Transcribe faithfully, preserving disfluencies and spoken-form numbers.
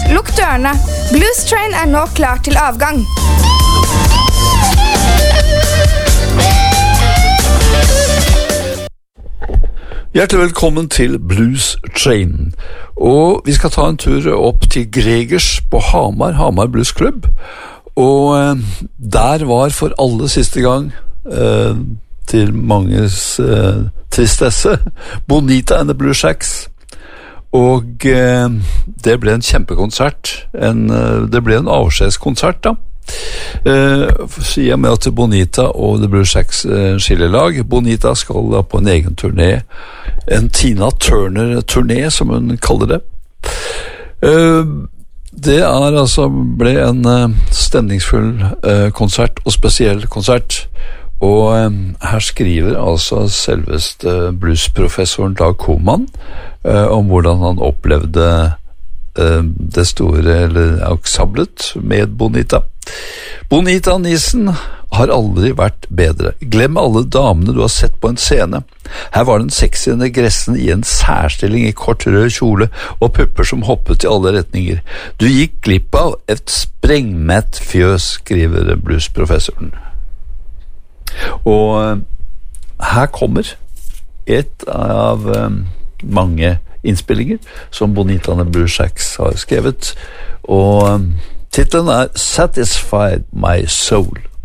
lukk dørene. Blues Train er nå klar til avgang. Hjertelig velkommen til Blues Train. Og vi skal ta en tur opp til Gregers på Hamar, Hamar Blues Club. Og eh, der var for aller siste gang, eh, til manges eh, tristesse, Bonita and the Blue Shacks. Og eh, det ble en kjempekonsert. En, eh, det ble en avskjedskonsert da. Uh, sier jeg med at Bonita og The Blue Shacks uh, skillelag. Bonita skal da på en egen turné, en Tina Turner-turné som hun kaller det. Uh, det er altså ble en uh, stemningsfull uh, konsert, og spesiell konsert. Og uh, her skriver altså selveste bluesprofessoren Dag Koman uh, om hvordan han opplevde uh, det store, eller ensemblet med Bonita. Bonita Nissen har aldri vært bedre. Glem alle damene du har sett på en scene. Her var den sexy negressen i en særstilling i kort rød kjole og pupper som hoppet i alle retninger. Du gikk glipp av et sprengmett fjøs, skriver bluesprofessoren. Og her kommer et av mange innspillinger som Bonita and the Blue Shacks har skrevet, og titlen er Satisfied My Soul.